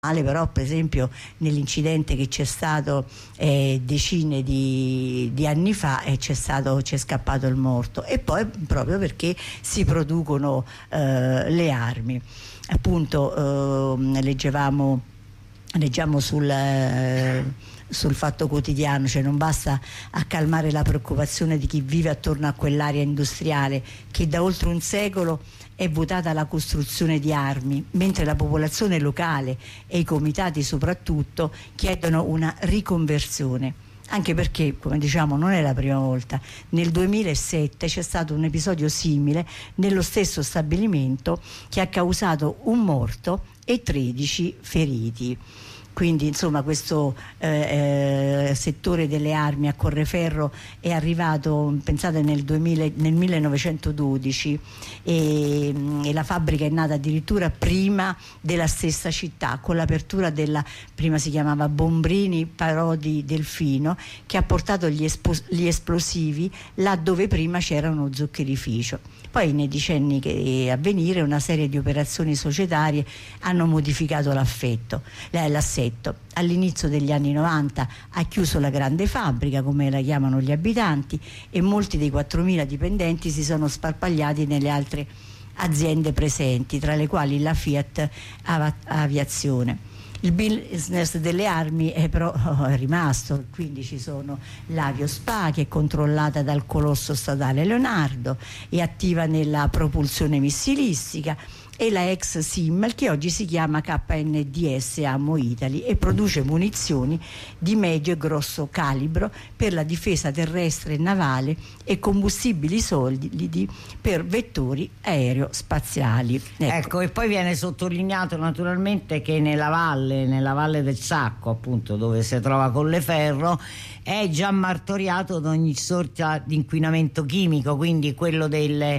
però per esempio nell'incidente che c'è stato decine di anni fa c'è scappato il morto, e poi proprio perché si producono le armi. Appunto leggiamo sul Fatto Quotidiano, cioè non basta a calmare la preoccupazione di chi vive attorno a quell'area industriale che da oltre un secolo è votata alla costruzione di armi, mentre la popolazione locale e i comitati soprattutto chiedono una riconversione. Anche perché, come diciamo, non è la prima volta. Nel 2007 c'è stato un episodio simile nello stesso stabilimento che ha causato un morto e 13 feriti. Quindi insomma questo settore delle armi a Colleferro è arrivato, pensate, nel 1912 e la fabbrica è nata addirittura prima della stessa città, con l'apertura della, prima si chiamava Bombrini Parodi Delfino, che ha portato gli esplosivi là dove prima c'era uno zuccherificio. Poi nei decenni a venire una serie di operazioni societarie hanno modificato l'assetto. All'inizio degli anni 90 ha chiuso la grande fabbrica, come la chiamano gli abitanti, e molti dei 4.000 dipendenti si sono sparpagliati nelle altre aziende presenti, tra le quali la Fiat Aviazione. Il business delle armi è però rimasto, quindi ci sono l'Aviospa, che è controllata dal colosso statale Leonardo, è attiva nella propulsione missilistica, e la ex Simmel, che oggi si chiama KNDS Ammo Italy e produce munizioni di medio e grosso calibro per la difesa terrestre e navale e combustibili solidi per vettori aerospaziali. Ecco, e poi viene sottolineato naturalmente che nella valle del Sacco, appunto, dove si trova Colleferro, è già martoriato da ogni sorta di inquinamento chimico, quindi quello della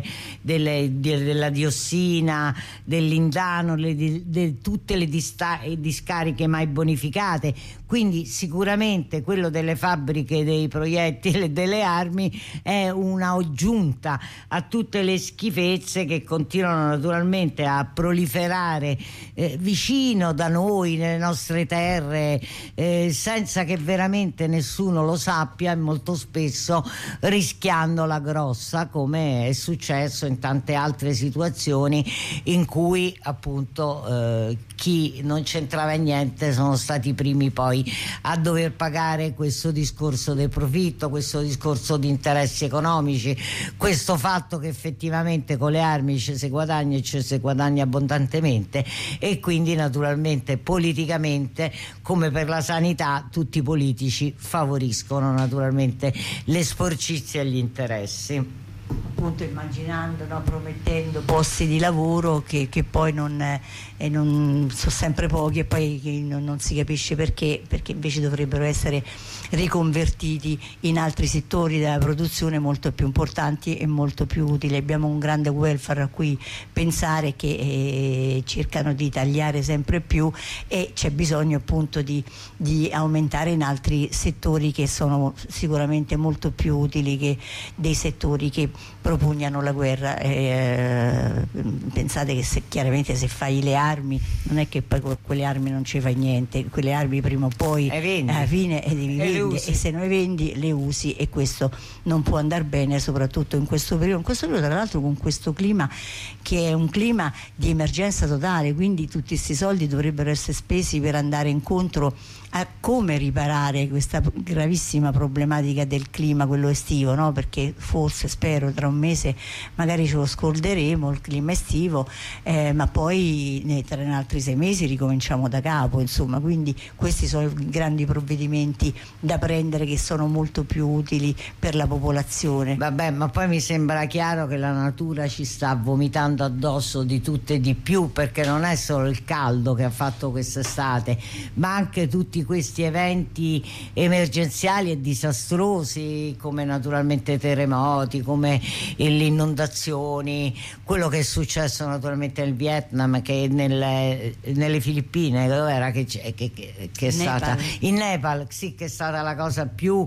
diossina, dell'indano, tutte le discariche mai bonificate. Quindi sicuramente quello delle fabbriche dei proiettili e delle armi è una aggiunta a tutte le schifezze che continuano naturalmente a proliferare vicino da noi, nelle nostre terre, senza che veramente nessuno lo sappia, e molto spesso rischiando la grossa, come è successo in tante altre situazioni in cui appunto chi non c'entrava niente sono stati i primi poi a dover pagare questo discorso del profitto, questo discorso di interessi economici, questo fatto che effettivamente con le armi ci si guadagna e ci si guadagna abbondantemente, e quindi naturalmente politicamente, come per la sanità, tutti i politici favoriscono naturalmente le sporcizie e gli interessi. Appunto immaginando, no, promettendo posti di lavoro che poi non sono sempre pochi, e poi non si capisce perché invece dovrebbero essere riconvertiti in altri settori della produzione molto più importanti e molto più utili. Abbiamo un grande welfare a cui pensare, che cercano di tagliare sempre più, e c'è bisogno appunto di aumentare in altri settori che sono sicuramente molto più utili che dei settori che propugnano la guerra. Pensate che chiaramente se fai le armi non è che poi con quelle armi non ci fai niente, quelle armi prima o poi alla fine devi vendere, e se non le vendi le usi, e questo non può andare bene, soprattutto in questo periodo tra l'altro con questo clima che è un clima di emergenza totale, quindi tutti questi soldi dovrebbero essere spesi per andare incontro a come riparare questa gravissima problematica del clima, quello estivo, no? Perché forse, spero, tra un mese magari ce lo scorderemo il clima estivo, ma poi tra altri 6 mesi ricominciamo da capo, insomma. Quindi questi sono i grandi provvedimenti da prendere, che sono molto più utili per la popolazione. Vabbè, ma poi mi sembra chiaro che la natura ci sta vomitando addosso di tutto e di più, perché non è solo il caldo che ha fatto quest'estate, ma anche tutti questi eventi emergenziali e disastrosi, come naturalmente terremoti, come le inondazioni, quello che è successo naturalmente nel Vietnam, che nelle Filippine, dove era che è stata in Nepal, sì, che è stata la cosa più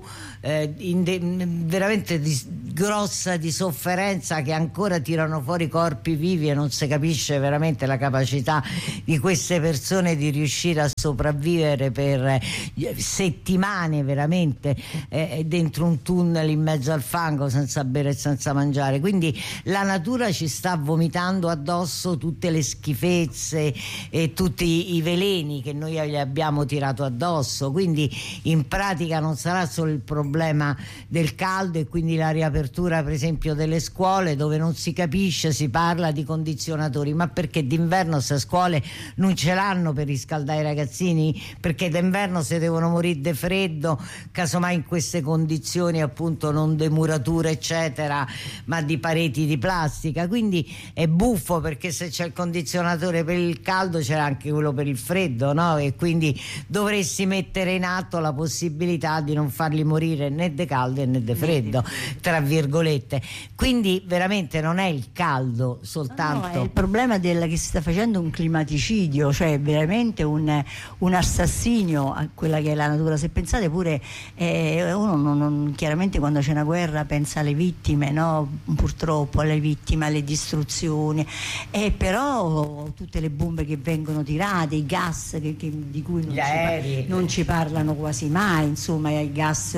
veramente grossa di sofferenza, che ancora tirano fuori corpi vivi e non si capisce veramente la capacità di queste persone di riuscire a sopravvivere per settimane veramente dentro un tunnel in mezzo al fango, senza bere e senza mangiare. Quindi la natura ci sta vomitando addosso tutte le schifezze e tutti i veleni che noi gli abbiamo tirato addosso. Quindi in pratica non sarà solo il problema del caldo e quindi la riapertura per esempio delle scuole, dove non si capisce, si parla di condizionatori, ma perché d'inverno se a scuole non ce l'hanno per riscaldare i ragazzini, perché d'inverno se devono morire di freddo, casomai in queste condizioni appunto non di murature eccetera, ma di pareti di plastica. Quindi è buffo, perché se c'è il condizionatore per il caldo c'è anche quello per il freddo, no? E quindi dovresti mettere in atto la possibilità di non farli morire né di caldo né di freddo, tra virgolette. Quindi veramente non è il caldo soltanto, no, è il problema che si sta facendo un climaticidio, cioè veramente un assassinio a quella che è la natura. Se pensate pure, uno chiaramente quando c'è una guerra pensa alle vittime, no? Purtroppo alle vittime, alle distruzioni, però tutte le bombe che vengono tirate, i gas di cui non ci parlano quasi mai, insomma i gas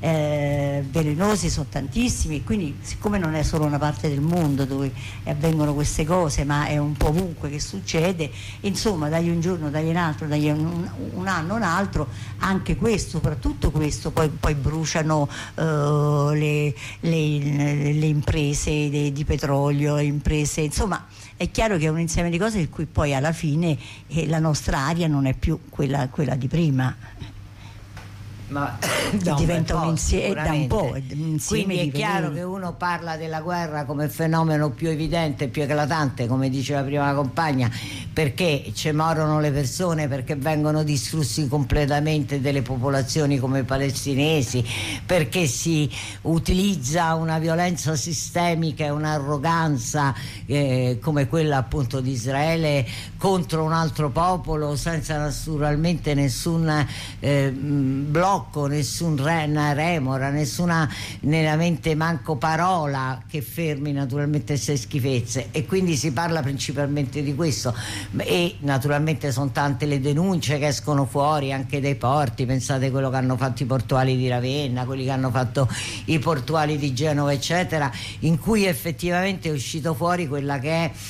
velenosi sono tantissimi, quindi siccome non è solo una parte del mondo dove avvengono queste cose, ma è un po' ovunque che succede, insomma dagli un giorno, dagli un altro, dagli un anno un altro, anche questo, soprattutto questo, poi bruciano le imprese di petrolio, le imprese, insomma è chiaro che è un insieme di cose per cui poi alla fine la nostra aria non è più quella di prima. Ma diventa un insieme. Quindi è chiaro che uno parla della guerra come fenomeno più evidente, più eclatante, come diceva prima la compagna, perché ci morono le persone, perché vengono distrutti completamente delle popolazioni come i palestinesi, perché si utilizza una violenza sistemica e un'arroganza come quella appunto di Israele contro un altro popolo, senza naturalmente nessun blocco, nessuna remora, nessuna veramente manco parola che fermi naturalmente queste schifezze. E quindi si parla principalmente di questo, e naturalmente sono tante le denunce che escono fuori anche dai porti. Pensate quello che hanno fatto i portuali di Ravenna, quelli che hanno fatto i portuali di Genova eccetera, in cui effettivamente è uscito fuori quella che è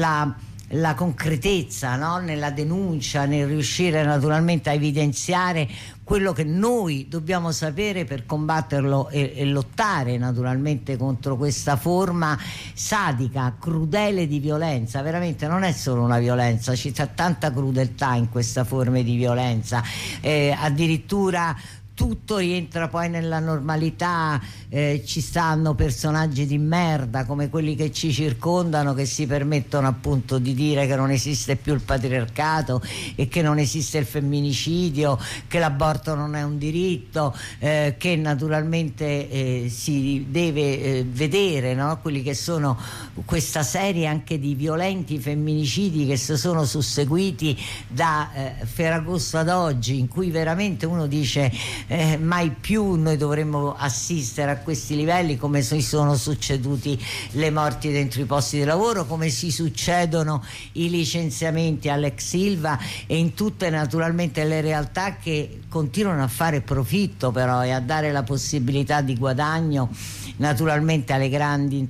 la concretezza, no? Nella denuncia, nel riuscire naturalmente a evidenziare quello che noi dobbiamo sapere per combatterlo e lottare naturalmente contro questa forma sadica, crudele di violenza. Veramente non è solo una violenza, ci sta tanta crudeltà in questa forma di violenza, addirittura tutto rientra poi nella normalità, ci stanno personaggi di merda come quelli che ci circondano, che si permettono appunto di dire che non esiste più il patriarcato e che non esiste il femminicidio, che l'aborto non è un diritto, che naturalmente si deve vedere, no? Quelli che sono questa serie anche di violenti femminicidi che si sono susseguiti da Ferragosto ad oggi, in cui veramente uno dice mai più noi dovremmo assistere a questi livelli, come si sono succeduti le morti dentro i posti di lavoro, come si succedono i licenziamenti all'ex Silva e in tutte naturalmente le realtà che continuano a fare profitto però e a dare la possibilità di guadagno naturalmente alle grandi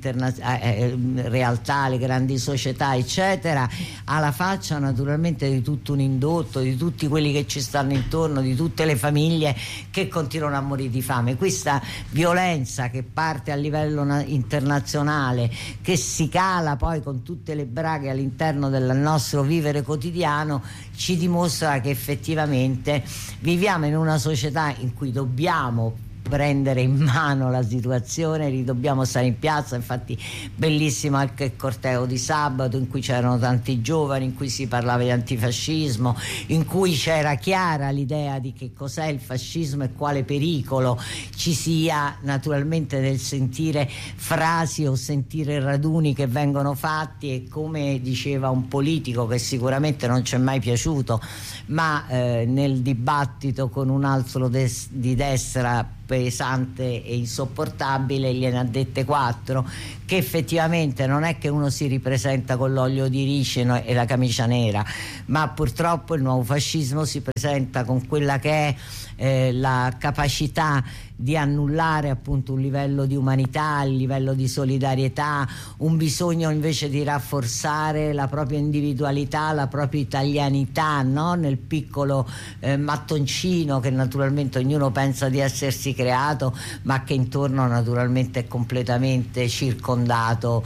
realtà, alle grandi società eccetera, alla faccia naturalmente di tutto un indotto, di tutti quelli che ci stanno intorno, di tutte le famiglie che continuano a morire di fame. Questa violenza che parte a livello internazionale, che si cala poi con tutte le braghe all'interno del nostro vivere quotidiano, ci dimostra che effettivamente viviamo in una società in cui dobbiamo prendere in mano la situazione, dobbiamo stare in piazza. Infatti bellissimo anche il corteo di sabato, in cui c'erano tanti giovani, in cui si parlava di antifascismo, in cui c'era chiara l'idea di che cos'è il fascismo e quale pericolo ci sia, naturalmente, nel sentire frasi o sentire raduni che vengono fatti. E come diceva un politico che sicuramente non ci è mai piaciuto, ma nel dibattito con un altro di destra pesante e insopportabile, gliene ha dette 4, che effettivamente non è che uno si ripresenta con l'olio di ricino e la camicia nera, ma purtroppo il nuovo fascismo si presenta con quella che è la capacità di annullare appunto un livello di umanità, il livello di solidarietà, un bisogno invece di rafforzare la propria individualità, la propria italianità, no? Nel piccolo mattoncino che naturalmente ognuno pensa di essersi creato, ma che intorno naturalmente è completamente circondato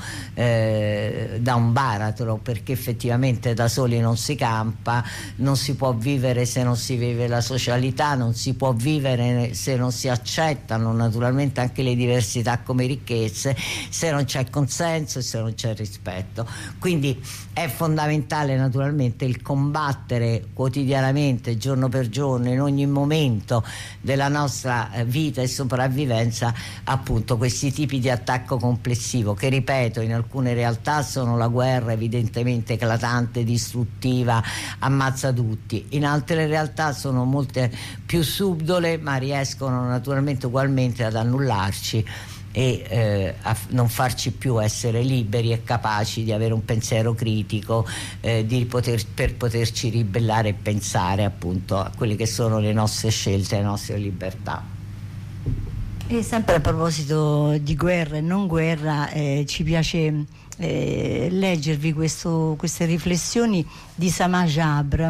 da un baratro, perché effettivamente da soli non si campa, non si può vivere se non si vive la socialità, non si può vivere se non si accettano naturalmente anche le diversità come ricchezze, se non c'è consenso e se non c'è rispetto. Quindi è fondamentale naturalmente il combattere quotidianamente, giorno per giorno, in ogni momento della nostra vita e sopravvivenza, appunto questi tipi di attacco complessivo che, ripeto, in alcune realtà sono la guerra evidentemente eclatante, distruttiva, ammazza tutti, in altre realtà sono molte più subdole, ma riescono naturalmente ugualmente ad annullarci e a non farci più essere liberi e capaci di avere un pensiero critico, per poterci ribellare e pensare appunto a quelle che sono le nostre scelte, le nostre libertà. E sempre a proposito di guerra e non guerra, ci piace leggervi queste riflessioni di Sama Jabr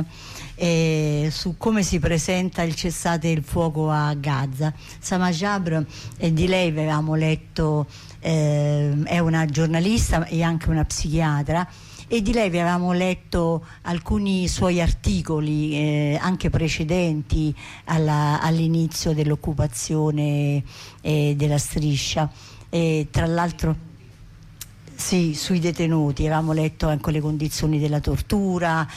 su come si presenta il cessate il fuoco a Gaza. Sama Jabr, di lei avevamo letto, è una giornalista e anche una psichiatra, e di lei avevamo letto alcuni suoi articoli anche precedenti all'inizio dell'occupazione della Striscia, e tra l'altro sì, sui detenuti avevamo letto anche le condizioni della tortura,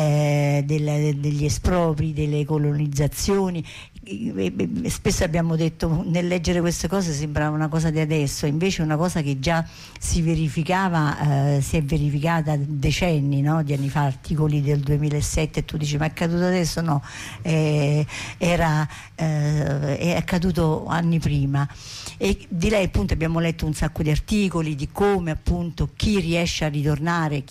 degli espropri, delle colonizzazioni. Spesso abbiamo detto, nel leggere queste cose sembrava una cosa di adesso, invece è una cosa che già si verificava, si è verificata decenni, no? Di anni fa, articoli del 2007, e tu dici ma è accaduto adesso? No, è accaduto anni prima. E di lei appunto abbiamo letto un sacco di articoli di come appunto chi riesce a ritornare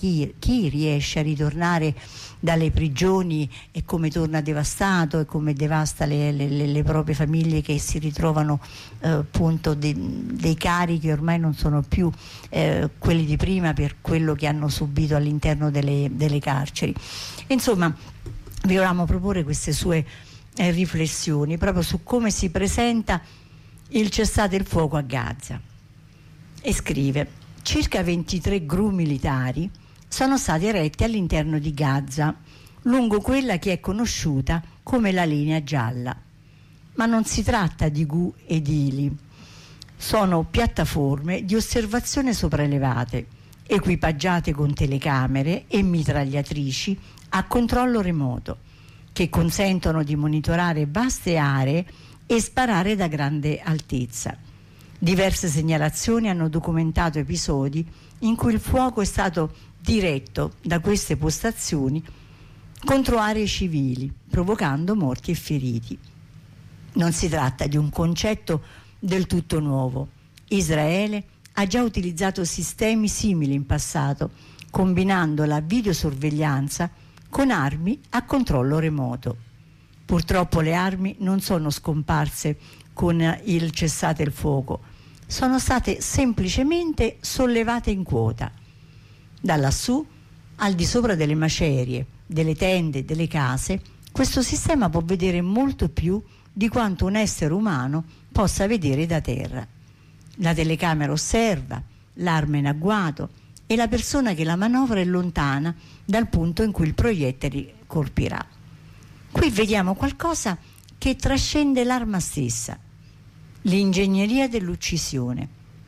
dalle prigioni e come torna devastato e come devasta le proprie famiglie, che si ritrovano appunto dei carichi che ormai non sono più quelli di prima per quello che hanno subito all'interno delle carceri. Insomma, vi volevamo proporre queste sue riflessioni proprio su come si presenta il cessate il fuoco a Gaza. E scrive: circa 23 gru militari sono stati eretti all'interno di Gaza, lungo quella che è conosciuta come la linea gialla. Ma non si tratta di gru edili, sono piattaforme di osservazione sopraelevate, equipaggiate con telecamere e mitragliatrici a controllo remoto, che consentono di monitorare vaste aree e sparare da grande altezza. Diverse segnalazioni hanno documentato episodi in cui il fuoco è stato diretto da queste postazioni contro aree civili, provocando morti e feriti. Non si tratta di un concetto del tutto nuovo. Israele ha già utilizzato sistemi simili in passato, combinando la videosorveglianza con armi a controllo remoto. Purtroppo le armi non sono scomparse con il cessate il fuoco, sono state semplicemente sollevate in quota. Da lassù, al di sopra delle macerie, delle tende, delle case, questo sistema può vedere molto più di quanto un essere umano possa vedere da terra. La telecamera osserva, l'arma in agguato e la persona che la manovra è lontana dal punto in cui il proiettile colpirà. Qui vediamo qualcosa che trascende l'arma stessa. L'ingegneria dell'uccisione.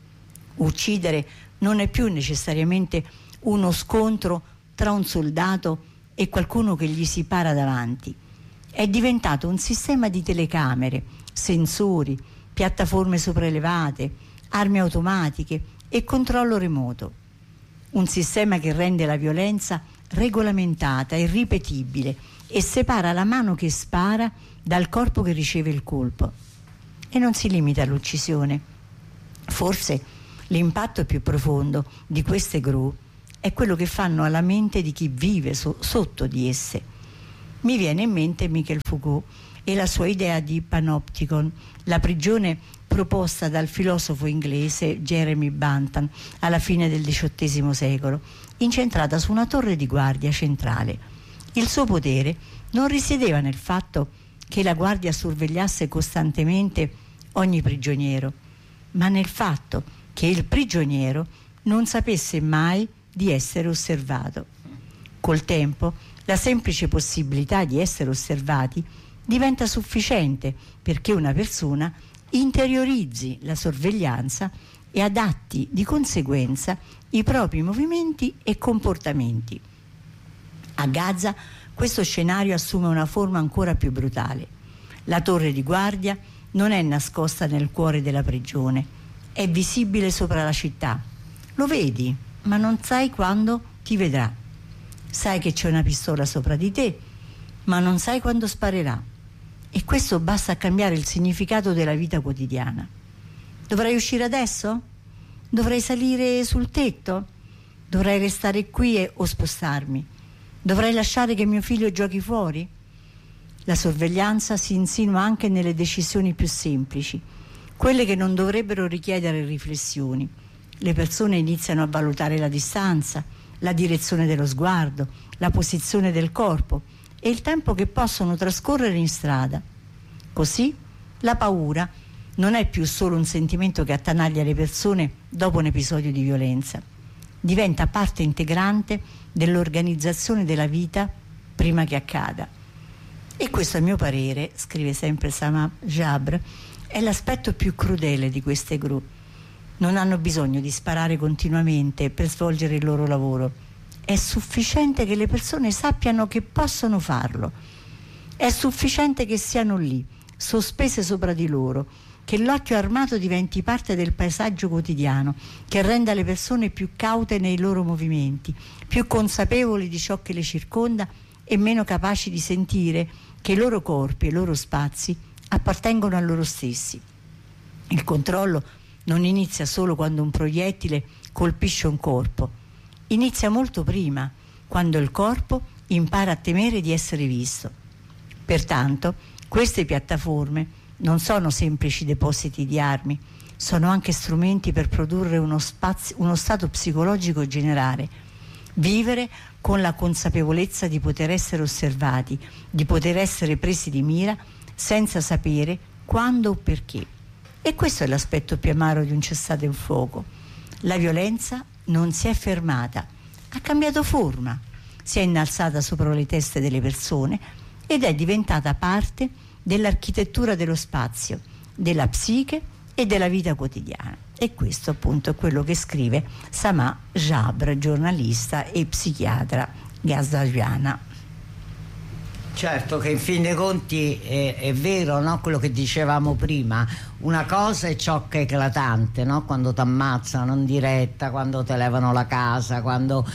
Uccidere non è più necessariamente uno scontro tra un soldato e qualcuno che gli si para davanti. È diventato un sistema di telecamere, sensori, piattaforme sopraelevate, armi automatiche e controllo remoto. Un sistema che rende la violenza regolamentata e ripetibile e separa la mano che spara dal corpo che riceve il colpo. E non si limita all'uccisione. Forse l'impatto più profondo di queste gru è quello che fanno alla mente di chi vive sotto di esse. Mi viene in mente Michel Foucault e la sua idea di panopticon, la prigione proposta dal filosofo inglese Jeremy Bentham alla fine del XVIII secolo, incentrata su una torre di guardia centrale. Il suo potere non risiedeva nel fatto che la guardia sorvegliasse costantemente ogni prigioniero, ma nel fatto che il prigioniero non sapesse mai di essere osservato. Col tempo, la semplice possibilità di essere osservati diventa sufficiente perché una persona interiorizzi la sorveglianza e adatti di conseguenza i propri movimenti e comportamenti. A Gaza questo scenario assume una forma ancora più brutale. La torre di guardia non è nascosta nel cuore della prigione, è visibile sopra la città. Lo vedi, ma non sai quando ti vedrà. Sai che c'è una pistola sopra di te, ma non sai quando sparerà. E questo basta a cambiare il significato della vita quotidiana. Dovrei uscire adesso? Dovrei salire sul tetto? Dovrei restare qui o spostarmi? Dovrei lasciare che mio figlio giochi fuori? La sorveglianza si insinua anche nelle decisioni più semplici, quelle che non dovrebbero richiedere riflessioni. Le persone iniziano a valutare la distanza, la direzione dello sguardo, la posizione del corpo e il tempo che possono trascorrere in strada. Così la paura non è più solo un sentimento che attanaglia le persone dopo un episodio di violenza, diventa parte integrante dell'organizzazione della vita prima che accada. E questo, a mio parere, scrive sempre Sama Jabr, è l'aspetto più crudele di queste gru. Non hanno bisogno di sparare continuamente per svolgere il loro lavoro. È sufficiente che le persone sappiano che possono farlo. È sufficiente che siano lì, sospese sopra di loro, che l'occhio armato diventi parte del paesaggio quotidiano, che renda le persone più caute nei loro movimenti, più consapevoli di ciò che le circonda e meno capaci di sentire che i loro corpi e i loro spazi appartengono a loro stessi. Il controllo non inizia solo quando un proiettile colpisce un corpo. Inizia molto prima, quando il corpo impara a temere di essere visto. Pertanto, queste piattaforme non sono semplici depositi di armi, sono anche strumenti per produrre uno stato psicologico generale. Vivere con la consapevolezza di poter essere osservati, di poter essere presi di mira, senza sapere quando o perché. E questo è l'aspetto più amaro di un cessate il fuoco. La violenza non si è fermata, ha cambiato forma, si è innalzata sopra le teste delle persone ed è diventata parte dell'architettura dello spazio, della psiche e della vita quotidiana. E questo appunto è quello che scrive Sama Jabr, giornalista e psichiatra gazaviana. Certo che in fin dei conti è vero, no? Quello che dicevamo prima, una cosa è ciò che è eclatante, no? Quando ti ammazzano in diretta, quando ti levano la casa, quando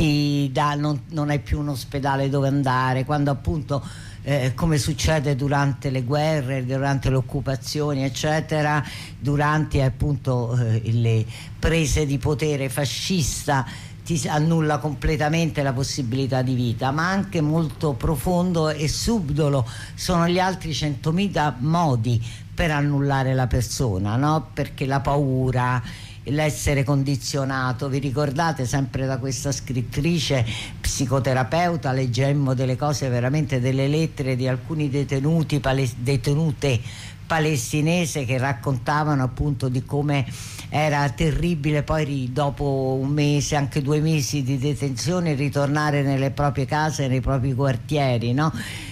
non hai più un ospedale dove andare, quando appunto come succede durante le guerre, durante le occupazioni eccetera, durante appunto le prese di potere fascista, ti annulla completamente la possibilità di vita, ma anche molto profondo e subdolo sono gli altri 100.000 modi per annullare la persona, no? Perché la paura, l'essere condizionato, vi ricordate sempre da questa scrittrice psicoterapeuta, leggemmo delle cose, veramente delle lettere di alcuni detenute palestinese che raccontavano appunto di come era terribile poi dopo un mese, anche 2 mesi di detenzione, ritornare nelle proprie case, nei propri quartieri, no?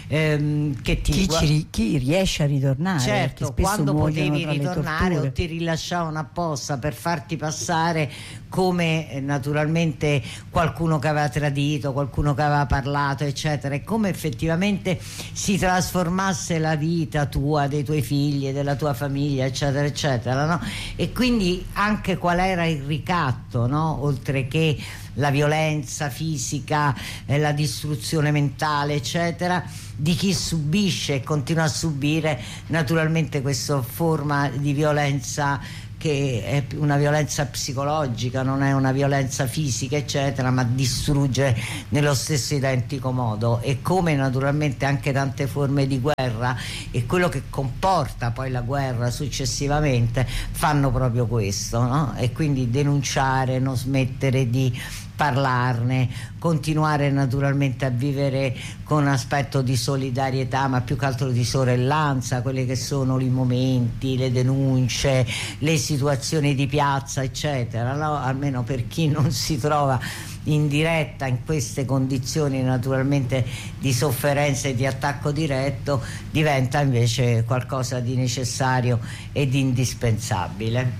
Chi riesce a ritornare, certo, quando potevi ritornare o ti rilasciavano apposta per farti passare come naturalmente qualcuno che aveva tradito, qualcuno che aveva parlato, eccetera, e come effettivamente si trasformasse la vita tua, dei tuoi figli, della tua famiglia, eccetera, eccetera, no? E quindi anche qual era il ricatto, no? Oltre che la violenza fisica, la distruzione mentale, eccetera, di chi subisce e continua a subire naturalmente questa forma di violenza, che è una violenza psicologica, non è una violenza fisica, eccetera, ma distrugge nello stesso identico modo. E come naturalmente anche tante forme di guerra e quello che comporta poi la guerra successivamente fanno proprio questo, no? E quindi denunciare, non smettere di parlarne, continuare naturalmente a vivere con un aspetto di solidarietà, ma più che altro di sorellanza, quelli che sono i momenti, le denunce, le situazioni di piazza, eccetera, no? Almeno per chi non si trova in diretta in queste condizioni naturalmente di sofferenza e di attacco diretto, diventa invece qualcosa di necessario e di indispensabile.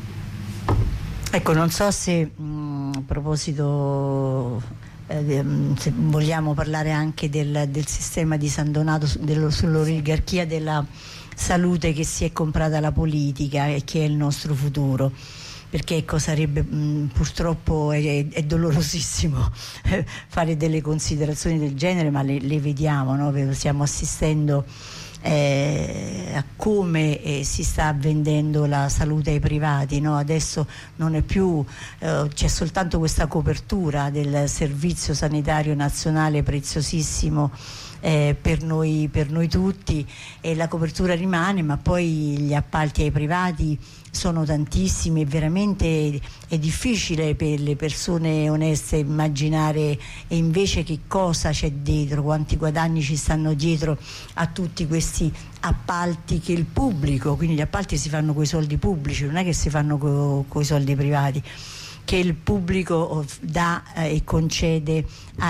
Ecco, non so se a proposito se vogliamo parlare anche del sistema di San Donato, sull'oligarchia della salute che si è comprata la politica e che è il nostro futuro, perché ecco, sarebbe purtroppo è dolorosissimo fare delle considerazioni del genere, ma le vediamo, no? Stiamo assistendo a come si sta vendendo la salute ai privati, no? Adesso non è più c'è soltanto questa copertura del Servizio Sanitario Nazionale preziosissimo per noi tutti, e la copertura rimane, ma poi gli appalti ai privati sono tantissimi e veramente è difficile per le persone oneste immaginare e invece che cosa c'è dietro, quanti guadagni ci stanno dietro a tutti questi appalti che il pubblico, quindi gli appalti si fanno coi soldi pubblici, non è che si fanno coi soldi privati, che il pubblico dà e concede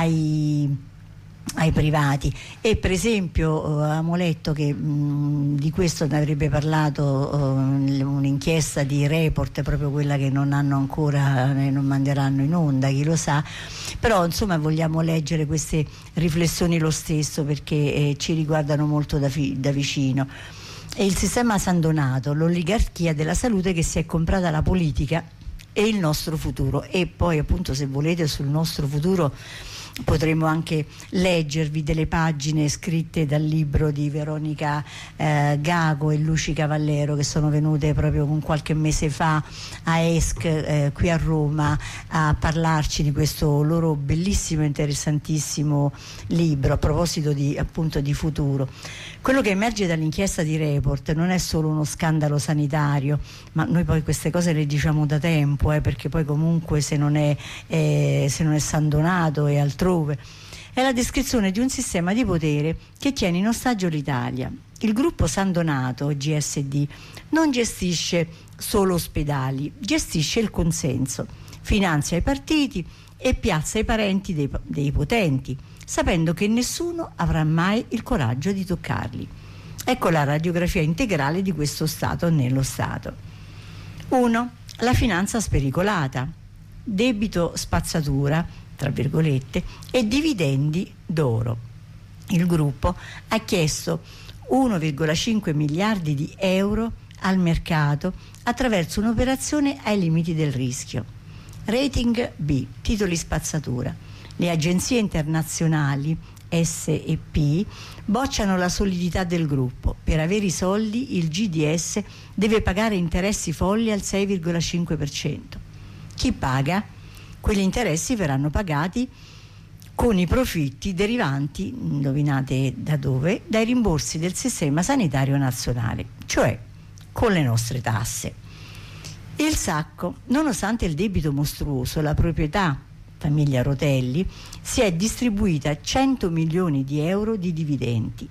ai privati. E per esempio abbiamo letto che di questo ne avrebbe parlato un'inchiesta di Report, proprio quella che non hanno ancora, non manderanno in onda, chi lo sa, però insomma vogliamo leggere queste riflessioni lo stesso, perché ci riguardano molto da vicino. E il sistema San Donato, l'oligarchia della salute che si è comprata la politica e il nostro futuro. E poi appunto, se volete, sul nostro futuro potremmo anche leggervi delle pagine scritte dal libro di Veronica Gago e Luci Cavallero, che sono venute proprio qualche mese fa a ESC qui a Roma a parlarci di questo loro bellissimo e interessantissimo libro a proposito appunto di futuro. Quello che emerge dall'inchiesta di Report non è solo uno scandalo sanitario, ma noi poi queste cose le diciamo da tempo, perché poi comunque se non è San Donato e altrove, è la descrizione di un sistema di potere che tiene in ostaggio l'Italia. Il gruppo San Donato, GSD, non gestisce solo ospedali, gestisce il consenso, finanzia i partiti e piazza i parenti dei potenti, sapendo che nessuno avrà mai il coraggio di toccarli. Ecco la radiografia integrale di questo Stato nello Stato. 1. La finanza spericolata, debito spazzatura, tra virgolette, e dividendi d'oro. Il gruppo ha chiesto 1,5 miliardi di euro al mercato attraverso un'operazione ai limiti del rischio. Rating B, titoli spazzatura. Le agenzie internazionali S&P bocciano la solidità del gruppo. Per avere i soldi il GDS deve pagare interessi folli al 6,5%. Chi paga? Quegli interessi verranno pagati con i profitti derivanti, indovinate da dove, dai rimborsi del sistema sanitario nazionale, cioè con le nostre tasse. Il sacco, nonostante il debito mostruoso, la proprietà famiglia Rotelli, si è distribuita 100 milioni di euro di dividendi.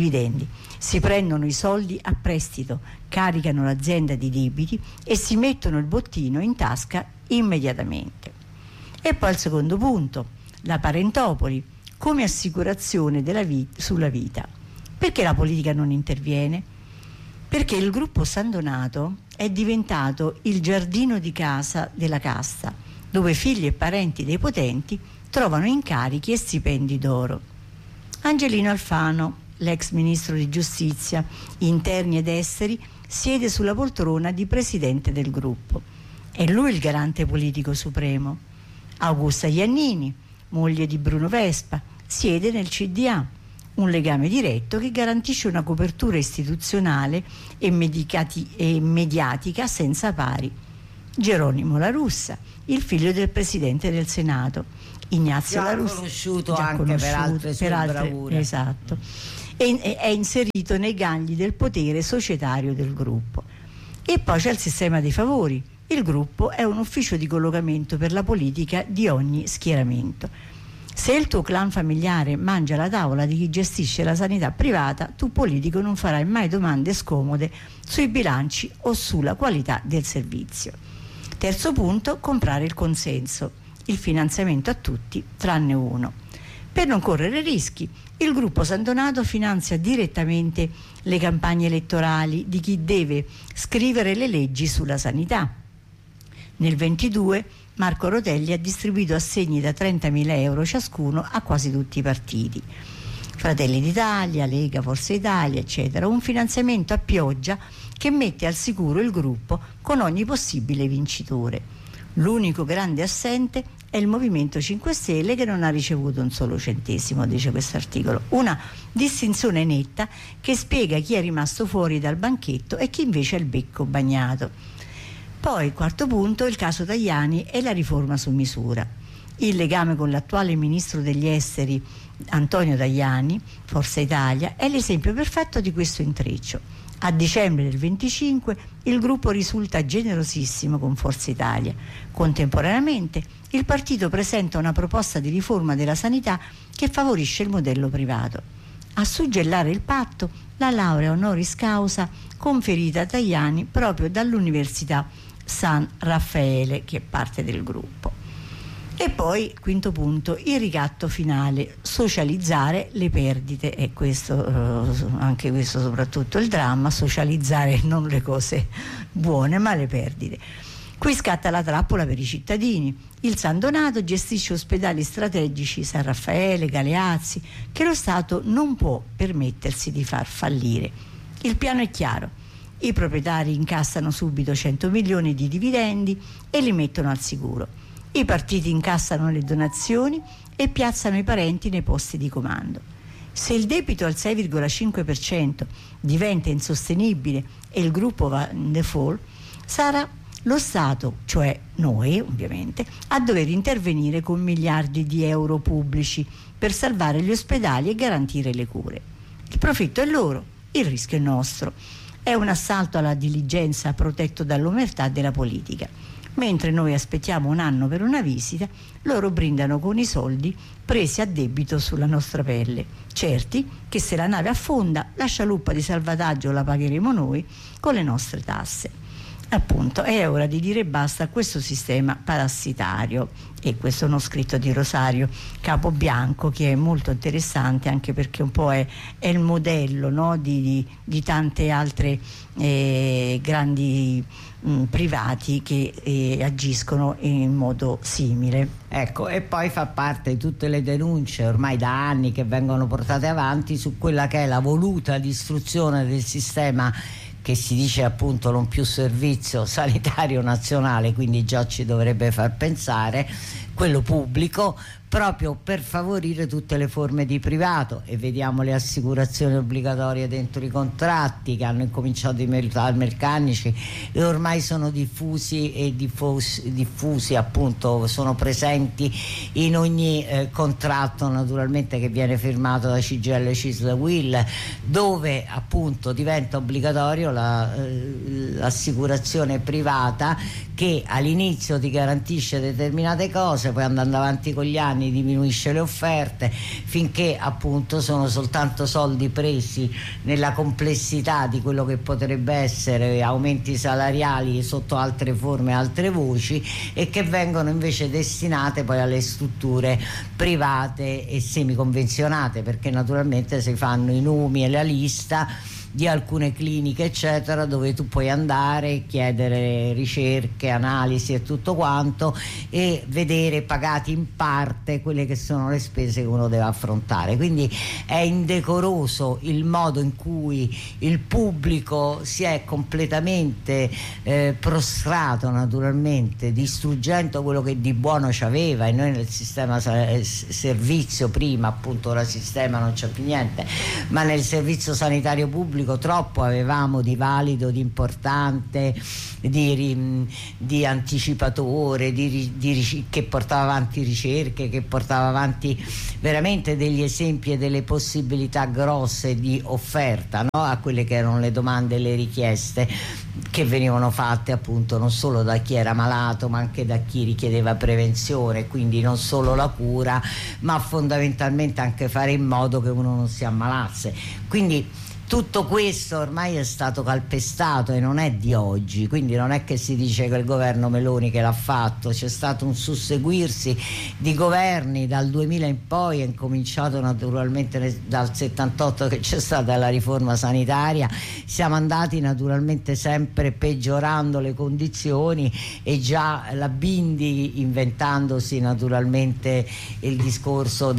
Si prendono i soldi a prestito, caricano l'azienda di debiti e si mettono il bottino in tasca immediatamente. E poi il secondo punto, la parentopoli come assicurazione sulla vita. Perché la politica non interviene? Perché il gruppo San Donato è diventato il giardino di casa della casta, dove figli e parenti dei potenti trovano incarichi e stipendi d'oro. Angelino Alfano, l'ex ministro di giustizia, interni ed esteri, siede sulla poltrona di presidente del gruppo. È lui il garante politico supremo. Augusta Iannini, moglie di Bruno Vespa, siede nel CDA, un legame diretto che garantisce una copertura istituzionale e mediatica senza pari. Geronimo La Russa, il figlio del presidente del Senato, Ignazio La Russa, conosciuto anche per altre sue bravure. Esatto. È inserito nei gangli del potere societario del gruppo. E poi c'è il sistema dei favori. Il gruppo è un ufficio di collocamento per la politica di ogni schieramento. Se il tuo clan familiare mangia alla tavola di chi gestisce la sanità privata, tu politico non farai mai domande scomode sui bilanci o sulla qualità del servizio. Terzo punto, comprare il consenso, il finanziamento a tutti tranne uno. Per non correre rischi, il gruppo San Donato finanzia direttamente le campagne elettorali di chi deve scrivere le leggi sulla sanità. Nel 22 Marco Rotelli ha distribuito assegni da 30.000 euro ciascuno a quasi tutti i partiti. Fratelli d'Italia, Lega, Forza Italia, eccetera. Un finanziamento a pioggia che mette al sicuro il gruppo con ogni possibile vincitore. L'unico grande assente è il Movimento 5 Stelle, che non ha ricevuto un solo centesimo, dice questo articolo. Una distinzione netta che spiega chi è rimasto fuori dal banchetto e chi invece ha il becco bagnato. Poi, quarto punto, il caso Tajani e la riforma su misura. Il legame con l'attuale ministro degli esteri Antonio Tajani, Forza Italia, è l'esempio perfetto di questo intreccio. A dicembre del 25 il gruppo risulta generosissimo con Forza Italia. Contemporaneamente il partito presenta una proposta di riforma della sanità che favorisce il modello privato. A suggellare il patto, la laurea honoris causa conferita a Tajani proprio dall'Università San Raffaele, che è parte del gruppo. E poi, quinto punto, il ricatto finale, socializzare le perdite. E questo, anche questo soprattutto il dramma, socializzare non le cose buone ma le perdite. Qui scatta la trappola per i cittadini. Il San Donato gestisce ospedali strategici, San Raffaele, Galeazzi, che lo Stato non può permettersi di far fallire. Il piano è chiaro. I proprietari incassano subito 100 milioni di dividendi e li mettono al sicuro. I partiti incassano le donazioni e piazzano i parenti nei posti di comando. Se il debito al 6,5% diventa insostenibile e il gruppo va in default, sarà lo Stato, cioè noi ovviamente, a dover intervenire con miliardi di euro pubblici per salvare gli ospedali e garantire le cure. Il profitto è loro, il rischio è nostro. È un assalto alla diligenza protetto dall'omertà della politica. Mentre noi aspettiamo un anno per una visita, loro brindano con i soldi presi a debito sulla nostra pelle, certi che se la nave affonda la scialuppa di salvataggio la pagheremo noi con le nostre tasse. Appunto, è ora di dire basta a questo sistema parassitario. E questo è uno scritto di Rosario Capobianco, che è molto interessante, anche perché un po' è il modello, no, di tante altre grandi privati che agiscono in modo simile. Ecco, e poi fa parte di tutte le denunce ormai da anni che vengono portate avanti su quella che è la voluta distruzione del sistema che si dice appunto non più servizio sanitario nazionale, quindi già ci dovrebbe far pensare, quello pubblico, proprio per favorire tutte le forme di privato. E vediamo le assicurazioni obbligatorie dentro i contratti che hanno incominciato i metalmeccanici e ormai sono diffusi appunto, sono presenti in ogni contratto naturalmente che viene firmato da CGIL, CISL, UIL, dove appunto diventa obbligatorio l'assicurazione privata che all'inizio ti garantisce determinate cose, poi andando avanti con gli anni diminuisce le offerte, finché appunto sono soltanto soldi presi nella complessità di quello che potrebbe essere aumenti salariali sotto altre forme, altre voci, e che vengono invece destinate poi alle strutture private e semiconvenzionate, perché naturalmente si fanno i nomi e la lista di alcune cliniche eccetera, dove tu puoi andare, chiedere ricerche, analisi e tutto quanto, e vedere pagati in parte quelle che sono le spese che uno deve affrontare. Quindi è indecoroso il modo in cui il pubblico si è completamente prostrato, naturalmente distruggendo quello che di buono c'aveva, e noi nel sistema servizio prima, appunto ora sistema non c'è più niente, ma nel servizio sanitario pubblico troppo avevamo di valido, di importante, di anticipatore, che portava avanti ricerche, che portava avanti veramente degli esempi e delle possibilità grosse di offerta, no? A quelle che erano le domande e le richieste che venivano fatte appunto non solo da chi era malato, ma anche da chi richiedeva prevenzione, quindi non solo la cura, ma fondamentalmente anche fare in modo che uno non si ammalasse. Quindi tutto questo ormai è stato calpestato e non è di oggi, quindi non è che si dice che il governo Meloni che l'ha fatto, c'è stato un susseguirsi di governi dal 2000 in poi, è incominciato naturalmente dal 78 che c'è stata la riforma sanitaria, siamo andati naturalmente sempre peggiorando le condizioni, e già la Bindi, inventandosi naturalmente il discorso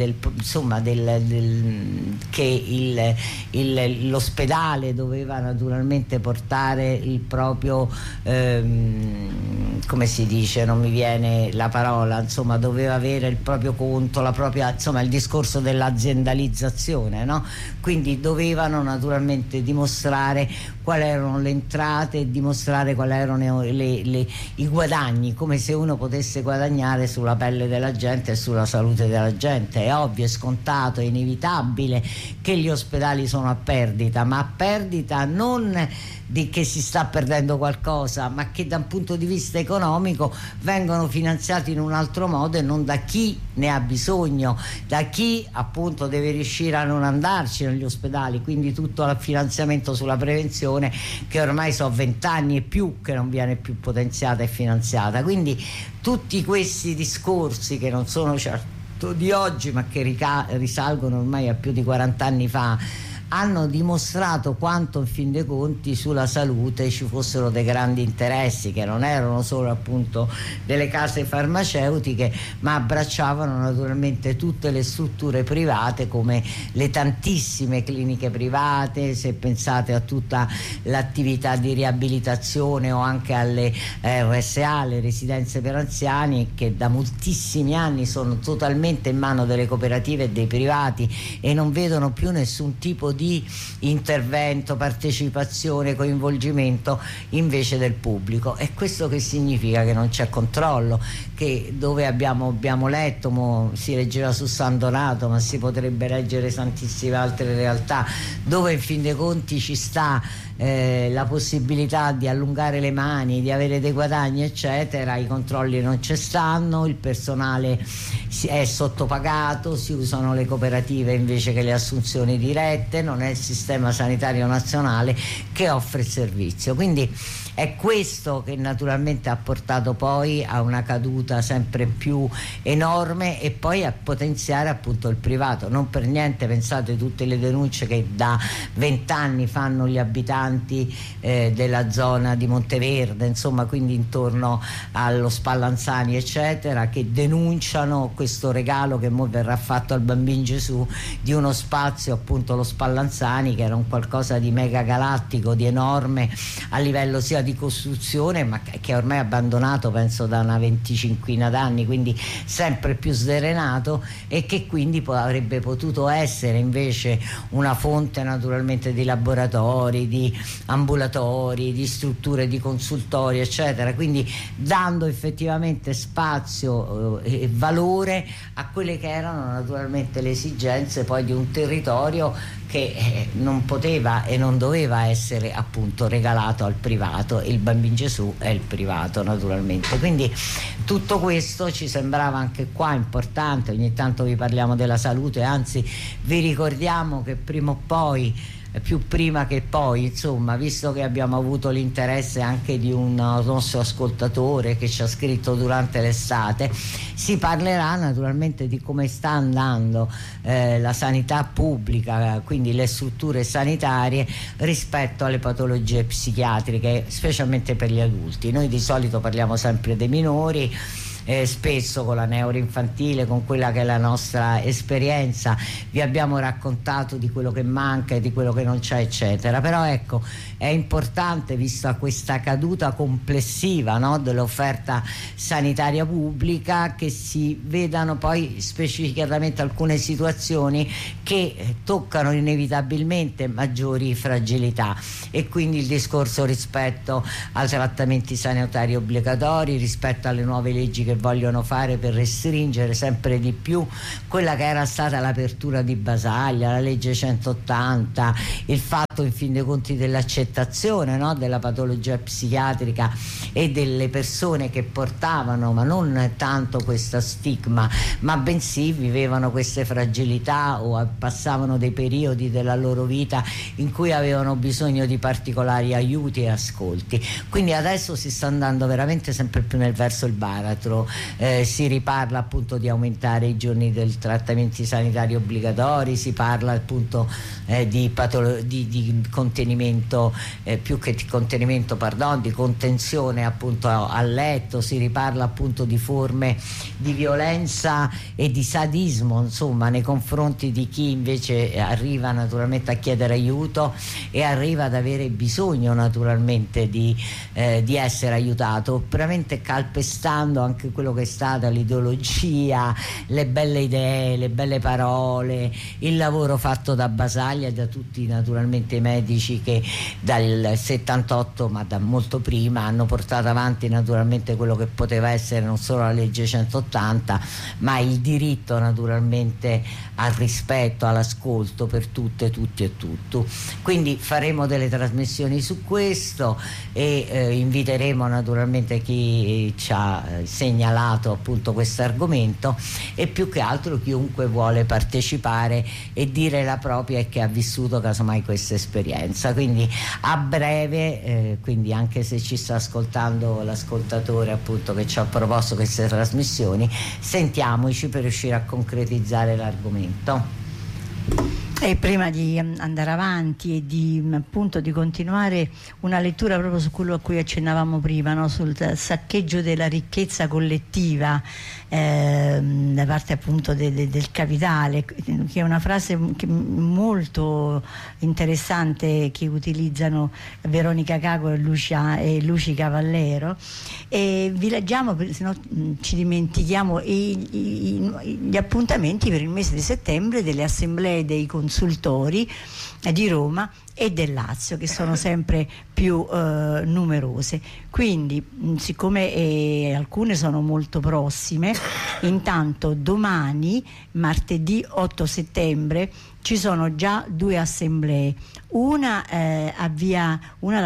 che l'ospedale doveva naturalmente portare il proprio come si dice, non mi viene la parola, insomma doveva avere il proprio conto, la propria, insomma il discorso dell'aziendalizzazione, no? Quindi dovevano naturalmente dimostrare quali erano le entrate e dimostrare quali erano i guadagni, come se uno potesse guadagnare sulla pelle della gente e sulla salute della gente. È ovvio, è scontato, è inevitabile che gli ospedali sono a perdita, ma a perdita non di che si sta perdendo qualcosa, ma che da un punto di vista economico vengono finanziati in un altro modo e non da chi ne ha bisogno, da chi appunto deve riuscire a non andarci negli ospedali. Quindi tutto il finanziamento sulla prevenzione, che ormai sono 20 anni e più che non viene più potenziata e finanziata. Quindi tutti questi discorsi, che non sono certo di oggi ma che risalgono ormai a più di 40 anni fa, hanno dimostrato quanto in fin dei conti sulla salute ci fossero dei grandi interessi, che non erano solo appunto delle case farmaceutiche, ma abbracciavano naturalmente tutte le strutture private, come le tantissime cliniche private, se pensate a tutta l'attività di riabilitazione o anche alle RSA, le residenze per anziani, che da moltissimi anni sono totalmente in mano delle cooperative e dei privati e non vedono più nessun tipo di intervento, partecipazione, coinvolgimento invece del pubblico. E questo che significa? Che non c'è controllo, che dove abbiamo letto, si leggeva su San Donato, ma si potrebbe leggere tantissime altre realtà, dove in fin dei conti ci sta la possibilità di allungare le mani, di avere dei guadagni eccetera, i controlli non ci stanno, il personale è sottopagato, si usano le cooperative invece che le assunzioni dirette, non è il sistema sanitario nazionale che offre il servizio. Quindi è questo che naturalmente ha portato poi a una caduta sempre più enorme e poi a potenziare appunto il privato. Non per niente pensate tutte le denunce che da 20 anni fanno gli abitanti della zona di Monteverde, insomma, quindi intorno allo Spallanzani eccetera, che denunciano questo regalo che mo verrà fatto al Bambin Gesù di uno spazio, appunto lo Spallanzani, che era un qualcosa di mega galattico, di enorme a livello sia di costruzione, ma che ormai è abbandonato penso da una 25ina d'anni, quindi sempre più sdrenato, e che quindi avrebbe potuto essere invece una fonte naturalmente di laboratori, di ambulatori, di strutture di consultori eccetera, quindi dando effettivamente spazio e valore a quelle che erano naturalmente le esigenze poi di un territorio che non poteva e non doveva essere appunto regalato al privato, e il Bambino Gesù è il privato naturalmente. Quindi tutto questo ci sembrava anche qua importante. Ogni tanto vi parliamo della salute, anzi vi ricordiamo che prima o poi, più prima che poi, insomma, visto che abbiamo avuto l'interesse anche di un nostro ascoltatore che ci ha scritto durante l'estate, si parlerà naturalmente di come sta andando la sanità pubblica, quindi le strutture sanitarie rispetto alle patologie psichiatriche, specialmente per gli adulti. Noi di solito parliamo sempre dei minori, spesso con la neuroinfantile, con quella che è la nostra esperienza, vi abbiamo raccontato di quello che manca e di quello che non c'è, eccetera. Però ecco, è importante, vista questa caduta complessiva, no, dell'offerta sanitaria pubblica, che si vedano poi specificatamente alcune situazioni che toccano inevitabilmente maggiori fragilità, e quindi il discorso rispetto ai trattamenti sanitari obbligatori, rispetto alle nuove leggi che vogliono fare per restringere sempre di più quella che era stata l'apertura di Basaglia, la legge 180, il fatto in fin dei conti dell'accettazione, no, della patologia psichiatrica e delle persone che portavano, ma non tanto questo stigma, ma bensì vivevano queste fragilità o passavano dei periodi della loro vita in cui avevano bisogno di particolari aiuti e ascolti. Quindi adesso si sta andando veramente sempre più verso il baratro. Si riparla appunto di aumentare i giorni dei trattamenti sanitari obbligatori, si parla appunto di contenimento, più che di contenimento, di contenzione appunto a letto, si riparla appunto di forme di violenza e di sadismo, insomma, nei confronti di chi invece arriva naturalmente a chiedere aiuto e arriva ad avere bisogno naturalmente di essere aiutato, veramente calpestando anche quello che è stata l'ideologia, le belle idee, le belle parole, il lavoro fatto da Basaglia e da tutti naturalmente i medici che dal 78, ma da molto prima, hanno portato avanti naturalmente quello che poteva essere non solo la legge 180, ma il diritto naturalmente al rispetto, all'ascolto per tutte, tutti e tutto. Quindi faremo delle trasmissioni su questo e inviteremo naturalmente chi ci ha segnalato appunto questo argomento, e più che altro chiunque vuole partecipare e dire la propria e che ha vissuto casomai questa esperienza. Quindi a breve, quindi anche se ci sta ascoltando l'ascoltatore appunto che ci ha proposto queste trasmissioni, sentiamoci per riuscire a concretizzare l'argomento. E prima di andare avanti e di appunto di continuare una lettura proprio su quello a cui accennavamo prima, no? Sul saccheggio della ricchezza collettiva da parte appunto del capitale, che è una frase molto interessante che utilizzano Veronica Cago e Luci Cavallero, e vi leggiamo, se no ci dimentichiamo, gli appuntamenti per il mese di settembre delle assemblee dei consultori di Roma e del Lazio, che sono sempre più numerose. Quindi siccome alcune sono molto prossime, intanto domani, martedì 8 settembre, ci sono già due assemblee, una a via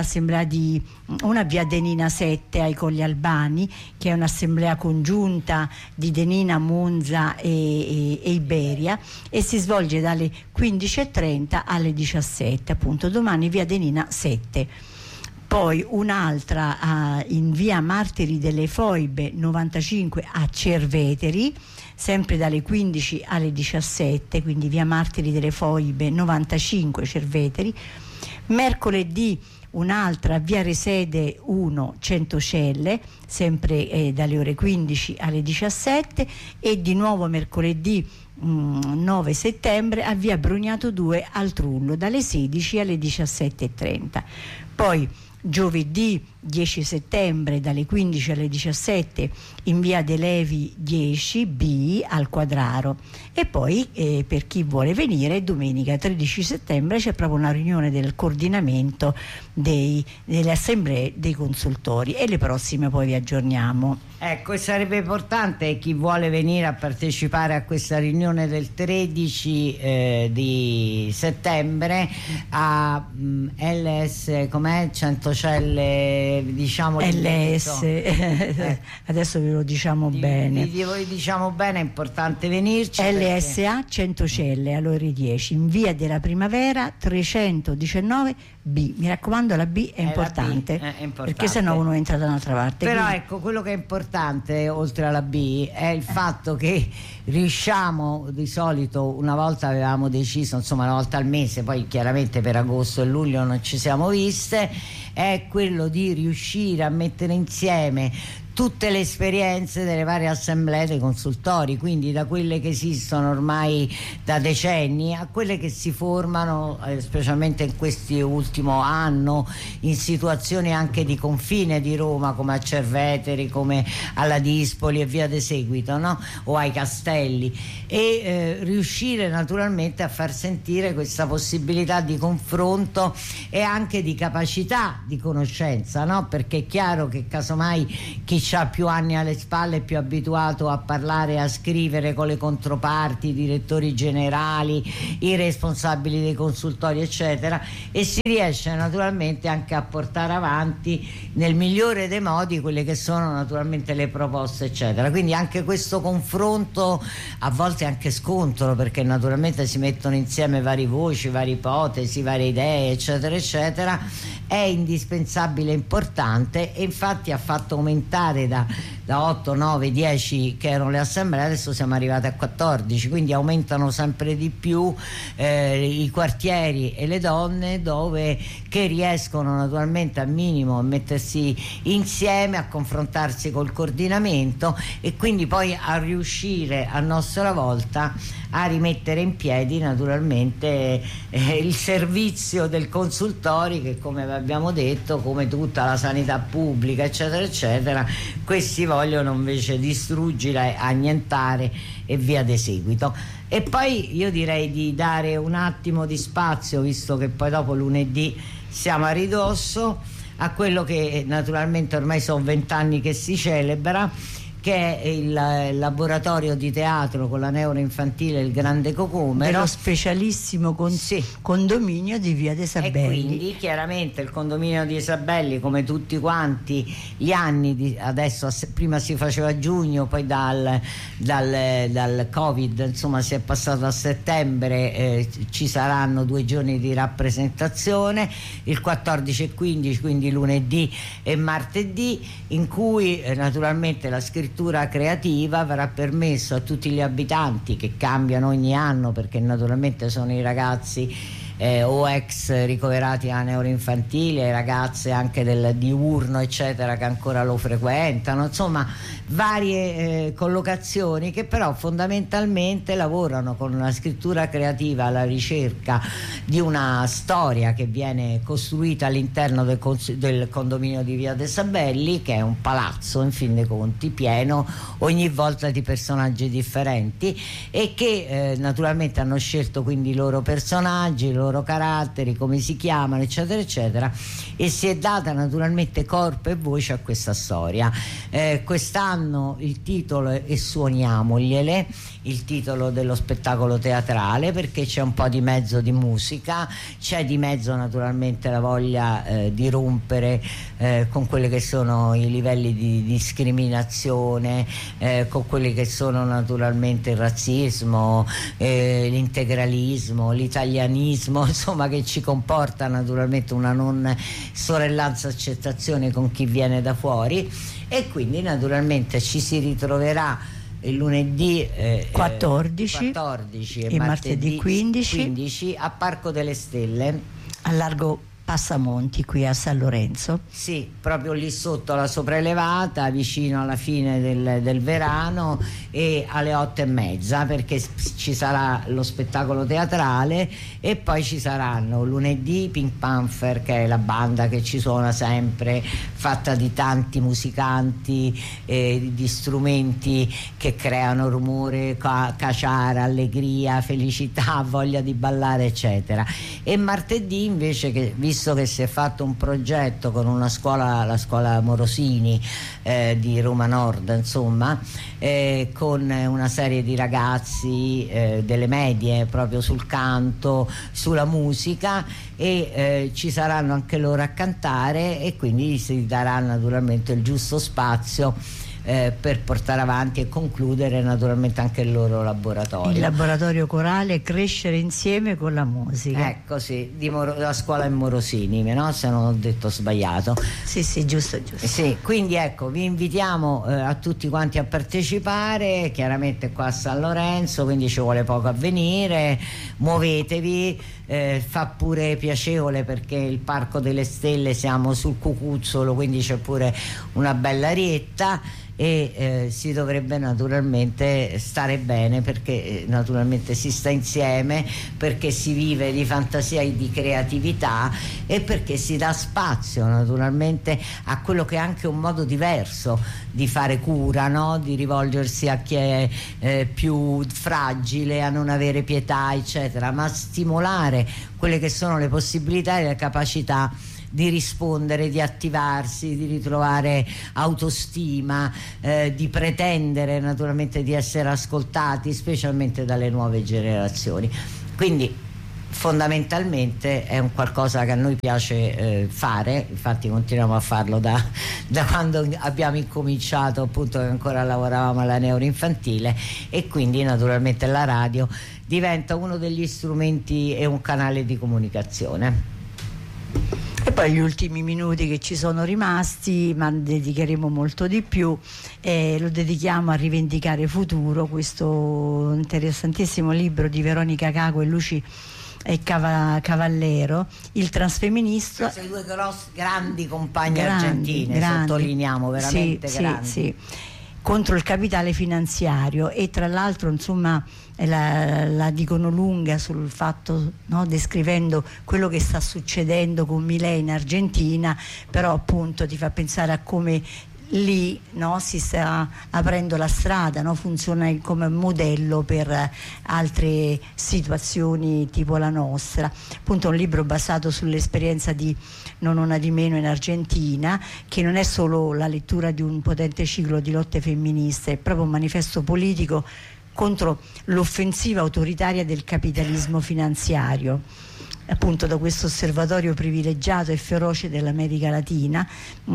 Denina 7 ai Colli Albani, che è un'assemblea congiunta di Denina, Monza e Iberia, e si svolge dalle 15:30 alle 17, appunto domani via Denina 7. Poi un'altra in via Martiri delle Foibe 95 a Cerveteri, sempre dalle 15 alle 17, quindi via Martiri delle Foibe 95 Cerveteri. Mercoledì un'altra via Resede 1 Centocelle, sempre dalle ore 15 alle 17, e di nuovo mercoledì 9 settembre a via Brugnato 2 al Trullo dalle 16 alle 17:30. Poi giovedì 10 settembre dalle 15 alle 17 in via De Levi 10B al Quadraro. E poi per chi vuole venire, domenica 13 settembre c'è proprio una riunione del coordinamento delle assemblee dei consultori, e le prossime poi vi aggiorniamo. Ecco, sarebbe importante chi vuole venire a partecipare a questa riunione riunione del 13 di settembre a LS, com'è? Centocelle, diciamo LS, adesso ve lo diciamo bene. Voi diciamo bene, è importante venirci. LSA Centocelle, all'ore 10, in via della Primavera 319 B. Mi raccomando, la B è importante, perché sennò uno entra da un'altra parte. Però ecco, quello che è importante oltre alla B è il fatto che riusciamo, di solito una volta avevamo deciso, insomma una volta al mese, poi chiaramente per agosto e luglio non ci siamo viste, è quello di riuscire a mettere insieme tutte le esperienze delle varie assemblee dei consultori, quindi da quelle che esistono ormai da decenni a quelle che si formano specialmente in questi ultimo anno in situazioni anche di confine di Roma, come a Cerveteri, come alla Dispoli e via de seguito, no? O ai Castelli, e riuscire naturalmente a far sentire questa possibilità di confronto e anche di capacità di conoscenza, no? Perché è chiaro che casomai chi ha più anni alle spalle è più abituato a parlare e a scrivere con le controparti, i direttori generali, i responsabili dei consultori eccetera, e si riesce naturalmente anche a portare avanti nel migliore dei modi quelle che sono naturalmente le proposte eccetera. Quindi anche questo confronto, a volte anche scontro, perché naturalmente si mettono insieme varie voci, varie ipotesi, varie idee eccetera eccetera, è indispensabile e importante, e infatti ha fatto aumentare da 8, 9, 10 che erano le assemblee, adesso siamo arrivati a 14, quindi aumentano sempre di più i quartieri e le donne che riescono naturalmente al minimo a mettersi insieme, a confrontarsi col coordinamento e quindi poi a riuscire a nostra volta a rimettere in piedi naturalmente il servizio del consultori, che come abbiamo detto, come tutta la sanità pubblica eccetera eccetera, questi vogliono invece distruggere, annientare e via de seguito. E poi io direi di dare un attimo di spazio, visto che poi dopo lunedì siamo a ridosso, a quello che naturalmente ormai sono 20 anni che si celebra, che è il laboratorio di teatro con la neuroinfantile Il Grande Cocomero, dello specialissimo condominio di via de Sabelli. E quindi chiaramente il condominio di Sabelli, come tutti quanti gli anni adesso prima si faceva a giugno, poi dal Covid insomma si è passato a settembre, ci saranno 2 giorni di rappresentazione, il 14 e 15, quindi lunedì e martedì, in cui naturalmente la scrittura creativa avrà permesso a tutti gli abitanti, che cambiano ogni anno perché naturalmente sono i ragazzi o ex ricoverati a neuroinfantile, ragazze anche del diurno eccetera che ancora lo frequentano, insomma varie collocazioni che però fondamentalmente lavorano con una scrittura creativa alla ricerca di una storia che viene costruita all'interno del condominio di via de Sabelli, che è un palazzo in fin dei conti pieno ogni volta di personaggi differenti, e che naturalmente hanno scelto quindi i loro personaggi, i loro caratteri, come si chiamano eccetera eccetera, e si è data naturalmente corpo e voce a questa storia. Quest'anno il titolo è Suoniamogliele, il titolo dello spettacolo teatrale, perché c'è un po' di mezzo di musica, c'è di mezzo naturalmente la voglia di rompere con quelli che sono i livelli di discriminazione, con quelli che sono naturalmente il razzismo, l'integralismo, l'italianismo, insomma, che ci comporta naturalmente una non sorellanza accettazione con chi viene da fuori, e quindi naturalmente ci si ritroverà il lunedì 14 e martedì 15 a Parco delle Stelle, a largo Passamonti, qui a San Lorenzo. Sì, proprio lì sotto la sopraelevata, vicino alla fine del Verano, e alle 8:30, perché ci sarà lo spettacolo teatrale e poi ci saranno lunedì Pink Panther, che è la banda che ci suona sempre, fatta di tanti musicanti, di strumenti che creano rumore, caciara, allegria, felicità, voglia di ballare eccetera. E martedì invece, che visto visto che si è fatto un progetto con una scuola, la scuola Morosini di Roma Nord, insomma, con una serie di ragazzi delle medie proprio sul canto, sulla musica, e ci saranno anche loro a cantare, e quindi si darà naturalmente il giusto spazio per portare avanti e concludere naturalmente anche il loro laboratorio. Il laboratorio corale Crescere insieme con la musica. Ecco, sì, la scuola in Morosini, no? Se non ho detto sbagliato. Sì, sì, giusto. Sì, quindi ecco, vi invitiamo a tutti quanti a partecipare, chiaramente qua a San Lorenzo, quindi ci vuole poco a venire, muovetevi, fa pure piacevole perché il Parco delle Stelle siamo sul Cucuzzolo, quindi c'è pure una bella arietta, e si dovrebbe naturalmente stare bene, perché naturalmente si sta insieme, perché si vive di fantasia e di creatività, e perché si dà spazio naturalmente a quello che è anche un modo diverso di fare cura, no? Di rivolgersi a chi è più fragile, a non avere pietà, eccetera, ma stimolare quelle che sono le possibilità e le capacità di rispondere, di attivarsi, di ritrovare autostima, di pretendere naturalmente di essere ascoltati, specialmente dalle nuove generazioni. Quindi fondamentalmente è un qualcosa che a noi piace fare, infatti continuiamo a farlo da quando abbiamo incominciato, appunto, che ancora lavoravamo alla neuroinfantile, e quindi naturalmente la radio diventa uno degli strumenti e un canale di comunicazione. E poi gli ultimi minuti che ci sono rimasti, ma dedicheremo molto di più, lo dedichiamo a Rivendicare Futuro, questo interessantissimo libro di Veronica Caco e Luci e Cavallero, il transfemminista. Queste due grandi compagne argentine, sottolineiamo, veramente grandi. Sì. Contro il capitale finanziario, e tra l'altro insomma la dicono lunga sul fatto, no, descrivendo quello che sta succedendo con Milei in Argentina, però appunto ti fa pensare a come lì, no, si sta aprendo la strada, no? Funziona come modello per altre situazioni tipo la nostra. Appunto un libro basato sull'esperienza di Non una di meno in Argentina, che non è solo la lettura di un potente ciclo di lotte femministe, è proprio un manifesto politico contro l'offensiva autoritaria del capitalismo finanziario, appunto da questo osservatorio privilegiato e feroce dell'America Latina.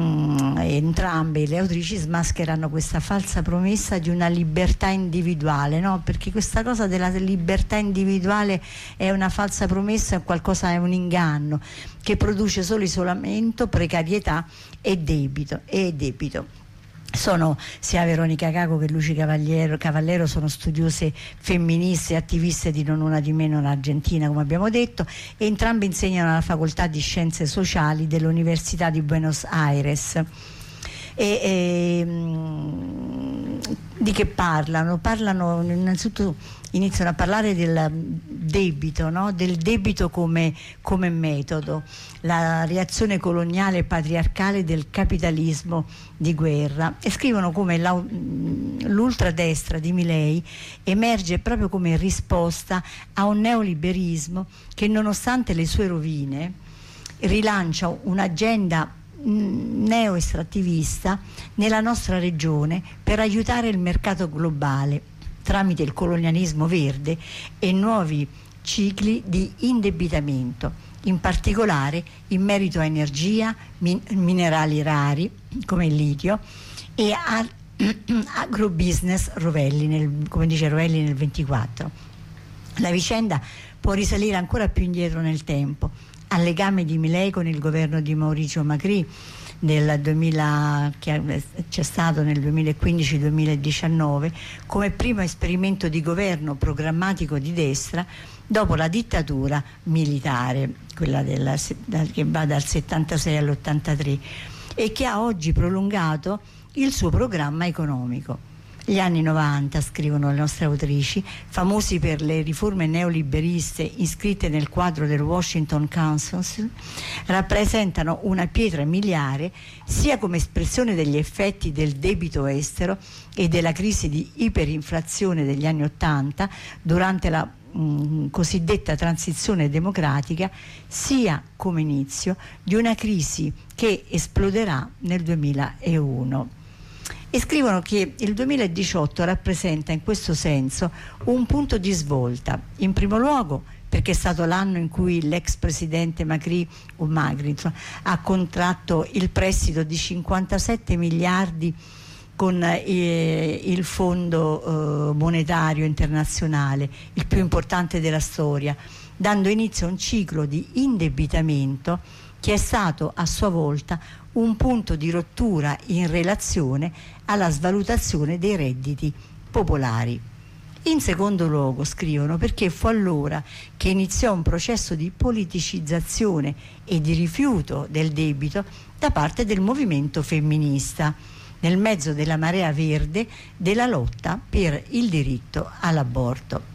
Entrambe le autrici smascherano questa falsa promessa di una libertà individuale, no? Perché questa cosa della libertà individuale è una falsa promessa, è un inganno che produce solo isolamento, precarietà e debito. Sono sia Veronica Caco che Luci Cavallero sono studiose femministe e attiviste di Non una di meno in Argentina, come abbiamo detto, e entrambe insegnano alla Facoltà di Scienze Sociali dell'Università di Buenos Aires. Di che parlano? Parlano innanzitutto, iniziano a parlare del debito, no? Del debito come metodo, la reazione coloniale e patriarcale del capitalismo di guerra, e scrivono come l'ultradestra di Milei emerge proprio come risposta a un neoliberismo che, nonostante le sue rovine, rilancia un'agenda neo-estrattivista nella nostra regione per aiutare il mercato globale tramite il colonialismo verde e nuovi cicli di indebitamento, in particolare in merito a energia, minerali rari come il litio e agrobusiness Rovelli, come dice Rovelli nel 24. La vicenda può risalire ancora più indietro nel tempo, al legame di Milei con il governo di Mauricio Macri che c'è stato nel 2015-2019 come primo esperimento di governo programmatico di destra dopo la dittatura militare, quella che va dal 76 all'83, e che ha oggi prolungato il suo programma economico. Gli anni 90, scrivono le nostre autrici, famosi per le riforme neoliberiste iscritte nel quadro del Washington Consensus, rappresentano una pietra miliare sia come espressione degli effetti del debito estero e della crisi di iperinflazione degli anni 80 durante la cosiddetta transizione democratica, sia come inizio di una crisi che esploderà nel 2001. E scrivono che il 2018 rappresenta in questo senso un punto di svolta, in primo luogo perché è stato l'anno in cui l'ex presidente Macri ha contratto il prestito di 57 miliardi con il Fondo Monetario Internazionale, il più importante della storia, dando inizio a un ciclo di indebitamento che è stato a sua volta un punto di rottura in relazione alla svalutazione dei redditi popolari. In secondo luogo, scrivono, perché fu allora che iniziò un processo di politicizzazione e di rifiuto del debito da parte del movimento femminista, nel mezzo della marea verde della lotta per il diritto all'aborto.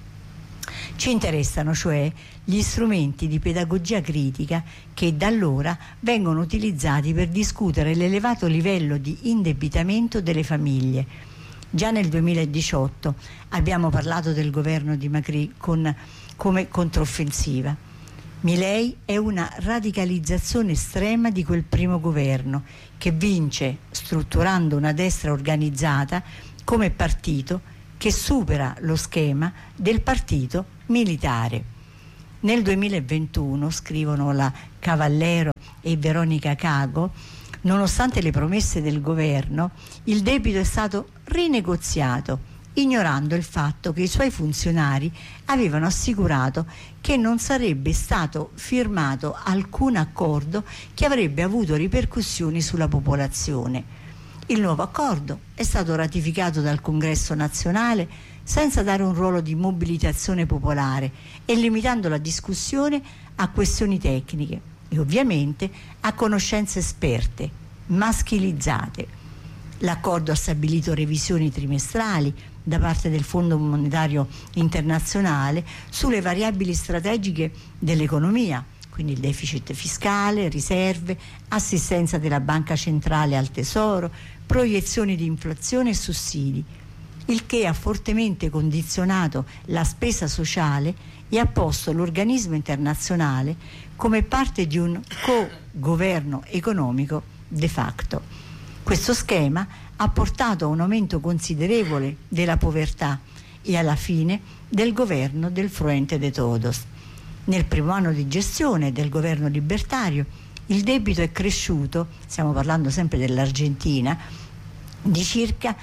Ci interessano cioè gli strumenti di pedagogia critica che da allora vengono utilizzati per discutere l'elevato livello di indebitamento delle famiglie. Già nel 2018 abbiamo parlato del governo di Macri come controffensiva. Milei è una radicalizzazione estrema di quel primo governo che vince strutturando una destra organizzata come partito che supera lo schema del partito militare. Nel 2021, scrivono la Cavallero e Veronica Cago, nonostante le promesse del governo, il debito è stato rinegoziato, ignorando il fatto che i suoi funzionari avevano assicurato che non sarebbe stato firmato alcun accordo che avrebbe avuto ripercussioni sulla popolazione. Il nuovo accordo è stato ratificato dal Congresso nazionale senza dare un ruolo di mobilitazione popolare e limitando la discussione a questioni tecniche e ovviamente a conoscenze esperte, maschilizzate. L'accordo ha stabilito revisioni trimestrali da parte del Fondo Monetario Internazionale sulle variabili strategiche dell'economia, quindi il deficit fiscale, riserve, assistenza della Banca Centrale al Tesoro, proiezioni di inflazione e sussidi, il che ha fortemente condizionato la spesa sociale e ha posto l'organismo internazionale come parte di un co-governo economico de facto. Questo schema ha portato a un aumento considerevole della povertà e alla fine del governo del Frente de Todos. Nel primo anno di gestione del governo libertario il debito è cresciuto, stiamo parlando sempre dell'Argentina, di circa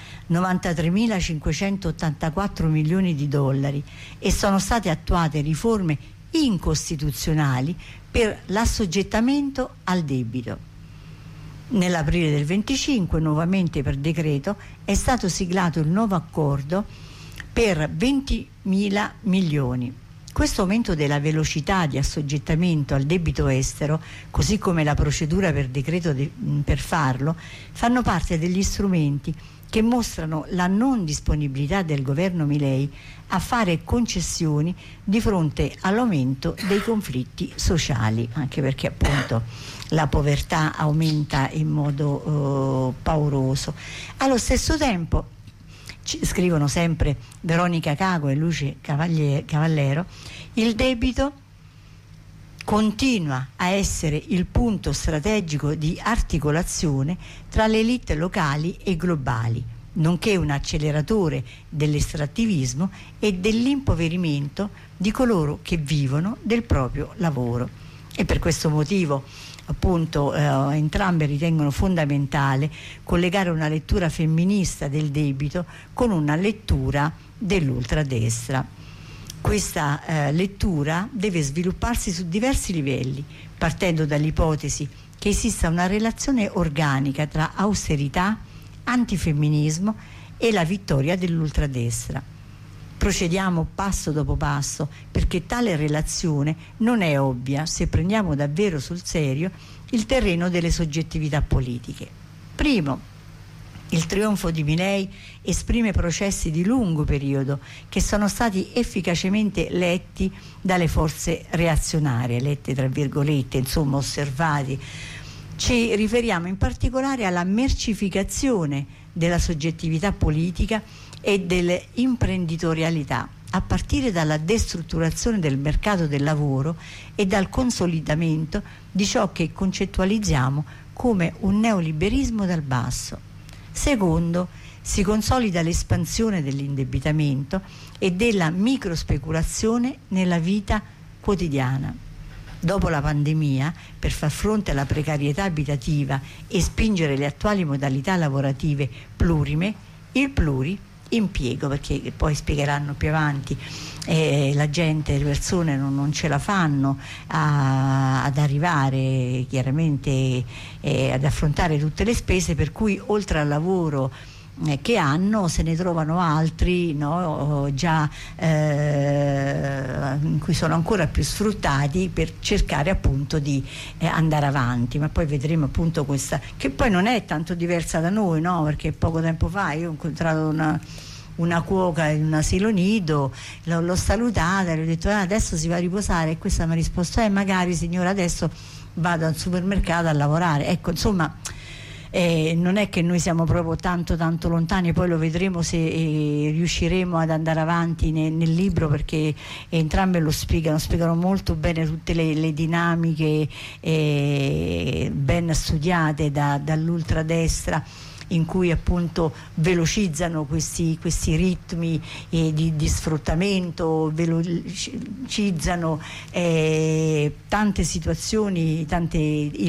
93.584 milioni di dollari e sono state attuate riforme incostituzionali per l'assoggettamento al debito. Nell'aprile del 25, nuovamente per decreto, è stato siglato il nuovo accordo per 20.000 milioni. Questo aumento della velocità di assoggettamento al debito estero, così come la procedura per decreto per farlo, fanno parte degli strumenti che mostrano la non disponibilità del governo Milei a fare concessioni di fronte all'aumento dei conflitti sociali, anche perché appunto la povertà aumenta in modo pauroso. Allo stesso tempo, scrivono sempre Veronica Cago e Luce Cavallero, il debito continua a essere il punto strategico di articolazione tra le elite locali e globali, nonché un acceleratore dell'estrattivismo e dell'impoverimento di coloro che vivono del proprio lavoro. E per questo motivo appunto entrambe ritengono fondamentale collegare una lettura femminista del debito con una lettura dell'ultradestra. Questa lettura deve svilupparsi su diversi livelli, partendo dall'ipotesi che esista una relazione organica tra austerità, antifemminismo e la vittoria dell'ultradestra. Procediamo passo dopo passo perché tale relazione non è ovvia se prendiamo davvero sul serio il terreno delle soggettività politiche. Primo, Il trionfo di Milei esprime processi di lungo periodo che sono stati efficacemente letti dalle forze reazionarie, letti tra virgolette, insomma osservati. Ci riferiamo in particolare alla mercificazione della soggettività politica e dell'imprenditorialità, a partire dalla destrutturazione del mercato del lavoro e dal consolidamento di ciò che concettualizziamo come un neoliberismo dal basso. Secondo, si consolida l'espansione dell'indebitamento e della microspeculazione nella vita quotidiana. Dopo la pandemia, per far fronte alla precarietà abitativa e spingere le attuali modalità lavorative plurime, il pluriimpiego, perché poi spiegheranno più avanti, la gente, le persone non ce la fanno ad arrivare chiaramente ad affrontare tutte le spese, per cui oltre al lavoro che hanno se ne trovano altri, no, già in cui sono ancora più sfruttati per cercare appunto di andare avanti. Ma poi vedremo appunto questa, che poi non è tanto diversa da noi, no? Perché poco tempo fa io ho incontrato una cuoca in un asilo nido, l'ho salutata e le ho detto adesso si va a riposare, e questa mi ha risposto magari signora adesso vado al supermercato a lavorare. Ecco, insomma, non è che noi siamo proprio tanto lontani, poi lo vedremo se riusciremo ad andare avanti nel libro, perché entrambe lo spiegano molto bene tutte le dinamiche ben studiate dall'ultradestra, in cui appunto velocizzano questi ritmi di sfruttamento, velocizzano tante situazioni, tante